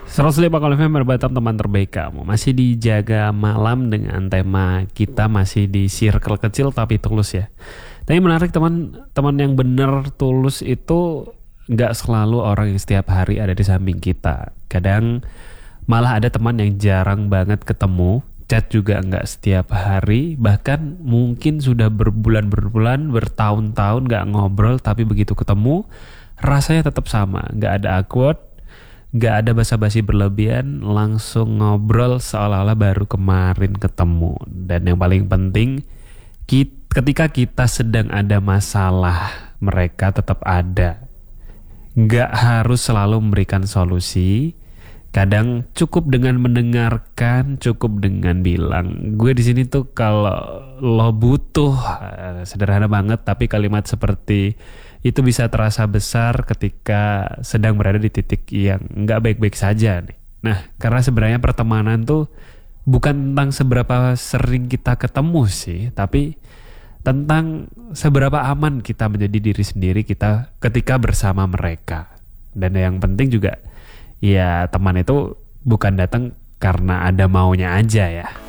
105 kalau FM berbatam teman terbaik kamu. Masih dijaga malam dengan tema kita masih di circle kecil tapi tulus ya. Tapi menarik teman-teman yang benar tulus itu nggak selalu orang yang setiap hari ada di samping kita. Kadang malah ada teman yang jarang banget ketemu. Chat juga nggak setiap hari. Bahkan mungkin sudah berbulan-bulan, bertahun-tahun nggak ngobrol. Tapi begitu ketemu rasanya tetap sama. Nggak ada awkward. Gak ada basa-basi berlebihan, langsung ngobrol seolah-olah baru kemarin ketemu. Dan yang paling penting, ketika kita sedang ada masalah, mereka tetap ada. Gak harus selalu memberikan solusi. Kadang cukup dengan mendengarkan, cukup dengan bilang, gue di sini tuh kalau lo butuh, sederhana banget, tapi kalimat seperti itu bisa terasa besar ketika sedang berada di titik yang nggak baik-baik saja nih. Nah, karena sebenarnya pertemanan tuh bukan tentang seberapa sering kita ketemu sih, tapi tentang seberapa aman kita menjadi diri sendiri kita ketika bersama mereka. Dan yang penting juga, ya teman itu bukan datang karena ada maunya aja ya.